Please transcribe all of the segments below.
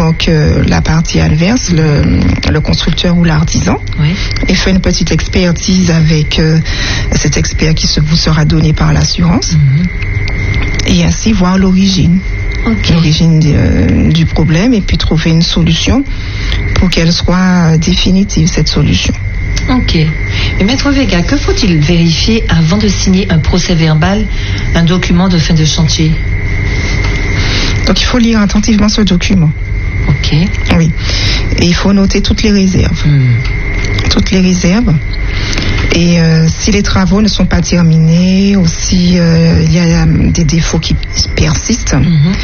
convoque la partie adverse, le constructeur ou l'artisan, et fait une petite expertise avec cet expert qui vous sera donné par l'assurance, et ainsi voir l'origine. L'origine du problème, et puis trouver une solution pour qu'elle soit définitive, cette solution. Ok. Mais Maître Vega, que faut-il vérifier avant de signer un procès-verbal, un document de fin de chantier? Donc il faut lire attentivement ce document. Ok. Oui. Et il faut noter toutes les réserves. Toutes les réserves. Et si les travaux ne sont pas terminés, ou si il y a des défauts qui persistent,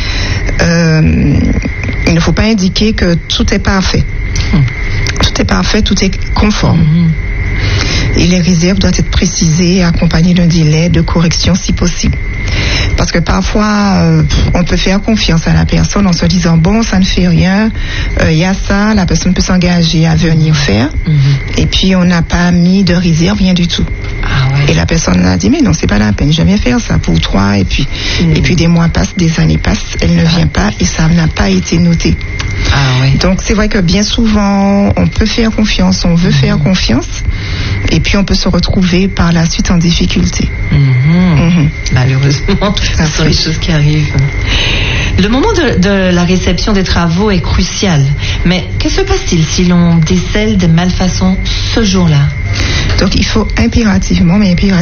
il ne faut pas indiquer que tout est parfait. Tout est parfait, tout est conforme. Et les réserves doivent être précisées et accompagnées d'un délai de correction si possible. Parce que parfois, on peut faire confiance à la personne en se disant, bon, ça ne fait rien, il y a ça, la personne peut s'engager à venir faire, et puis on n'a pas mis de réserve, rien du tout. Et la personne a dit, mais non, c'est pas la peine, je viens faire ça pour 3, et puis des mois passent, des années passent, elle ne vient pas, et ça n'a pas été noté. Donc c'est vrai que bien souvent, on peut faire confiance, on veut faire confiance, et puis on peut se retrouver par la suite en difficulté. Malheureusement, ce sont les choses qui arrivent. Le moment de la réception des travaux est crucial. Mais que se passe-t-il si l'on décèle des malfaçons ce jour-là? Donc il faut impérativement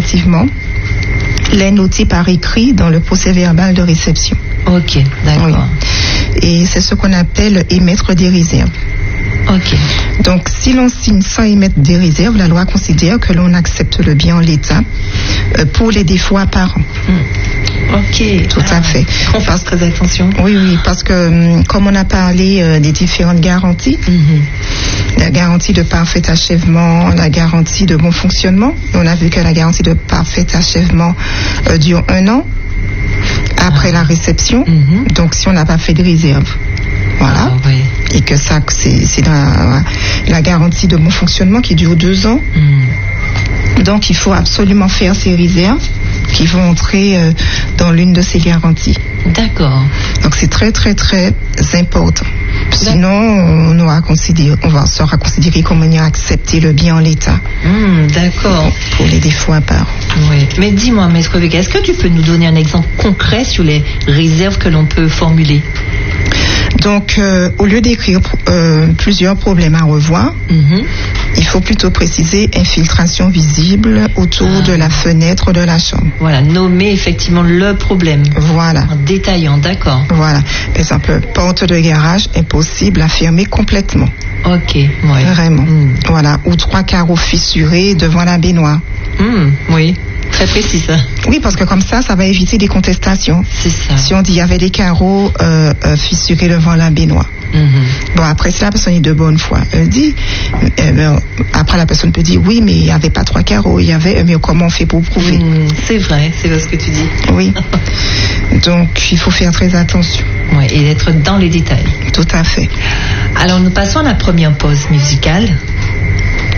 les noter par écrit dans le procès-verbal de réception. Ok, d'accord. Oui. Et c'est ce qu'on appelle émettre des réserves. Ok. Donc, si l'on signe sans émettre des réserves, la loi considère que l'on accepte le bien en l'état pour les défauts apparents. Ok. Tout à fait. On fasse très attention. Oui, parce que comme on a parlé des différentes garanties, la garantie de parfait achèvement, la garantie de bon fonctionnement, on a vu que la garantie de parfait achèvement dure 1 an après la réception. Donc, si on n'a pas fait de réserve, voilà. Et que ça, c'est la garantie de bon fonctionnement qui dure 2 ans. Donc, il faut absolument faire ces réserves qui vont entrer dans l'une de ces garanties. D'accord. Donc, c'est très, très, très important. Sinon, on sera considéré comme ayant accepté le bien en l'état. D'accord. Pour les défauts à part. Oui. Mais dis-moi, Maître Vega, est-ce que tu peux nous donner un exemple concret sur les réserves que l'on peut formuler? Donc, au lieu d'écrire plusieurs problèmes à revoir, il faut plutôt préciser infiltration visible autour de la fenêtre de la chambre. Voilà, nommer effectivement le problème. Voilà. En détaillant, d'accord. Voilà. Par exemple, porte de garage impossible à fermer complètement. Ok, oui. Vraiment. Voilà. Ou 3 carreaux fissurés devant la baignoire. Oui. Très précis, ça. Oui, parce que comme ça va éviter des contestations. C'est ça. Si on dit il y avait des carreaux fissurés devant la baignoire. Bon, après, si la personne est de bonne foi, elle dit, après la personne peut dire, oui, mais il n'y avait pas 3 carreaux, il y avait, mais comment on fait pour prouver? C'est vrai ce que tu dis. Oui. Donc, il faut faire très attention. Oui, et être dans les détails. Tout à fait. Alors, nous passons à la première pause musicale.